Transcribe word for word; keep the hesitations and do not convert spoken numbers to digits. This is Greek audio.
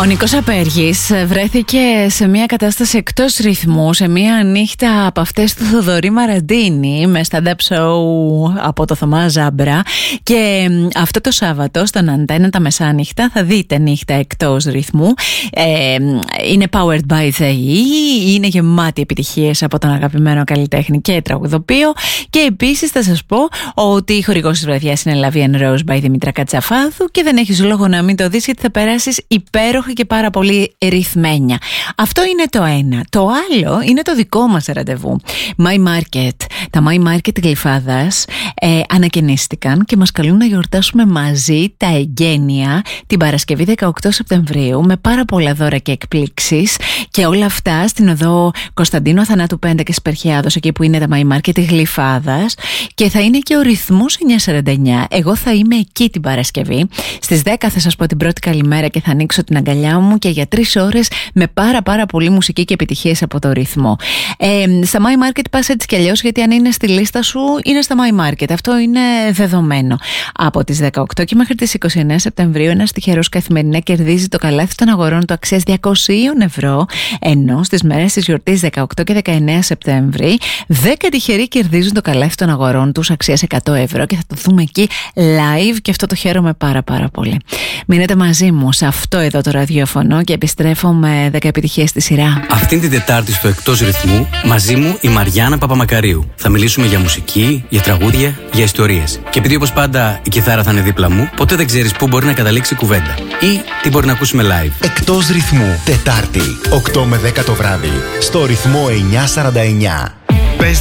Ο Νίκος Απέργης βρέθηκε σε μια κατάσταση εκτός ρυθμού, σε μια νύχτα από αυτές του Θοδωρή Μαραντίνη, με stand-up show από το Θωμά Ζάμπρα. Και αυτό το Σάββατο στον Αντένα τα μεσάνυχτα θα δείτε νύχτα εκτός ρυθμού. ε, Είναι powered by ΔΕΗ, είναι γεμάτη επιτυχίες από τον αγαπημένο καλλιτέχνη και τραγουδοποιό. Και επίσης θα σας πω ότι η χορηγός της βραδιάς είναι Lavian Rose by Δημήτρα Κατσαφάδου, και δεν έχεις λόγο να μην το δεις, γιατί θα περάσεις υπέροχα και πάρα πολύ ρυθμένια. Αυτό είναι το ένα. Το άλλο είναι το δικό μας ραντεβού. My Market. Τα My Market Γλυφάδας ε, ανακαινίστηκαν και μας καλούν να γιορτάσουμε μαζί τα εγγένεια την Παρασκευή δεκαοκτώ Σεπτεμβρίου, με πάρα πολλά δώρα και εκπλήξεις, και όλα αυτά στην οδό Κωνσταντίνου Αθανάτου πέντε και Σπερχιάδος, εκεί που είναι τα My Market Γλυφάδας, και θα είναι και ο ρυθμός εννιά σαράντα εννιά. Εγώ θα είμαι εκεί την Παρασκευή. Στις δέκα θα σας πω την πρώτη καλημέρα και θα ανοίξω την αγκαλιά μου, και για τρεις ώρες με πάρα πάρα πολύ μουσική και επιτυχίες από το ρυθμό. Ε, στα My Market πας έτσι κι αλλιώς, γιατί αν είναι στη λίστα σου είναι στα My Market. Αυτό είναι δεδομένο. Από τις δεκαοκτώ και μέχρι τις είκοσι εννέα Σεπτεμβρίου ένας τυχερός καθημερινά κερδίζει το καλάθι των αγορών του αξίας διακόσια ευρώ, ενώ στις μέρες της γιορτής δεκαοκτώ και δεκαεννέα Σεπτέμβρη δέκα τυχεροί κερδίζουν το καλάθι των αγορών τους αξίας εκατό ευρώ, και θα το δούμε εκεί live, και αυτό το χαίρομαι πάρα πάρα πολύ. Μείνετε μαζί μου σε αυτό εδώ το ραδιόφωνο και επιστρέφω με δέκα επιτυχίες στη σειρά. Αυτήν την Τετάρτη στο Εκτός Ρυθμού, μαζί μου η Μαριάννα Παπαμακαρίου. Θα μιλήσουμε για μουσική, για τραγούδια, για ιστορίες. Και επειδή όπως πάντα η κιθάρα θα είναι δίπλα μου, ποτέ δεν ξέρεις πού μπορεί να καταλήξει η κουβέντα ή τι μπορεί να ακούσουμε live. Εκτός Ρυθμού, Τετάρτη, οκτώ με δέκα το βράδυ, στο Ρυθμό εννιά σαράντα εννιά.